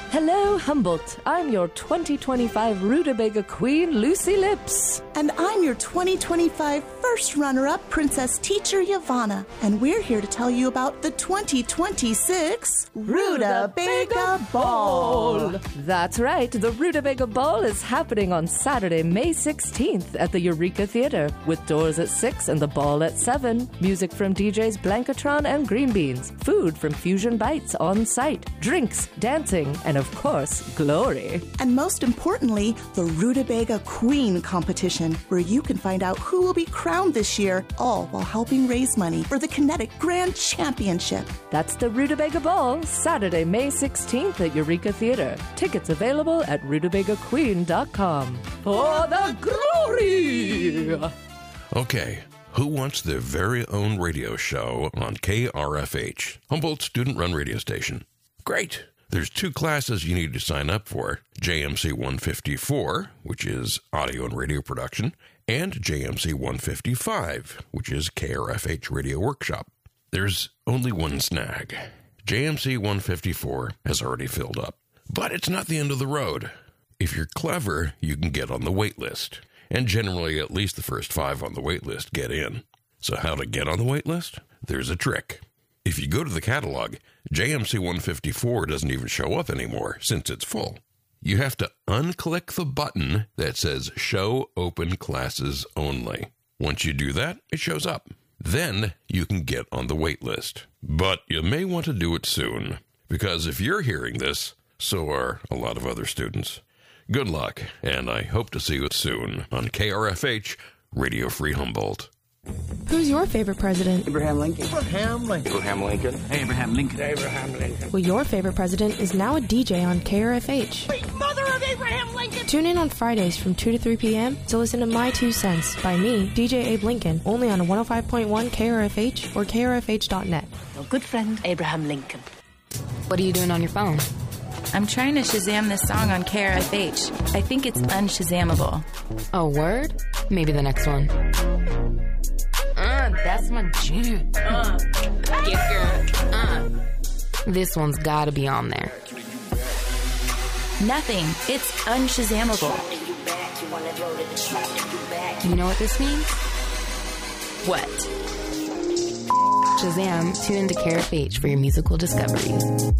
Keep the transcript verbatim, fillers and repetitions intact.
Hello, Humboldt. I'm your twenty twenty-five Rutabaga Queen, Lucy Lips. And I'm your twenty twenty-five first runner-up, Princess Teacher Yavanna. And we're here to tell you about the twenty twenty-six Rutabaga Ball. That's right. The Rutabaga Ball is happening on Saturday, May sixteenth at the Eureka Theater, with doors at six and the ball at seven. Music from D Js Blankatron and Green Beans. Food from Fusion Bites on site. Drinks, dancing, and of course, glory. And most importantly, the Rutabaga Queen competition, where you can find out who will be crowned this year, all while helping raise money for the Kinetic Grand Championship. That's the Rutabaga Ball, Saturday, May sixteenth at Eureka Theater. Tickets available at rutabaga queen dot com. For the glory! Okay, who wants their very own radio show on K R F H, Humboldt student-run radio station? Great! There's two classes you need to sign up for, J M C one fifty-four, which is audio and radio production, and J M C one fifty-five, which is K R F H radio workshop. There's only one snag. J M C one fifty-four has already filled up. But it's not the end of the road. If you're clever, you can get on the wait list. And generally, at least the first five on the wait list get in. So how to get on the wait list? There's a trick. If you go to the catalog, J M C one fifty-four doesn't even show up anymore since it's full. You have to unclick the button that says Show Open Classes Only. Once you do that, it shows up. Then you can get on the wait list. But you may want to do it soon, because if you're hearing this, so are a lot of other students. Good luck, and I hope to see you soon on K R F H, Radio Free Humboldt. Who's your favorite president? Abraham Lincoln. Abraham Lincoln. Abraham Lincoln. Abraham Lincoln. Abraham Lincoln. Well, your favorite president is now a D J on K R F H. Wait, mother of Abraham Lincoln! Tune in on Fridays from two to three p.m. to listen to My Two Cents by me, D J Abe Lincoln, only on one oh five point one K R F H or K R F H dot net. Your good friend, Abraham Lincoln. What are you doing on your phone? I'm trying to Shazam this song on K R F H. I think it's unShazamable. Oh, word? Maybe the next one. Uh, that's my jam. Uh, yeah, girl. Uh. This one's gotta be on there. Nothing. It's unShazamable. You know what this means? What? Shazam, tune into K R F H for your musical discoveries.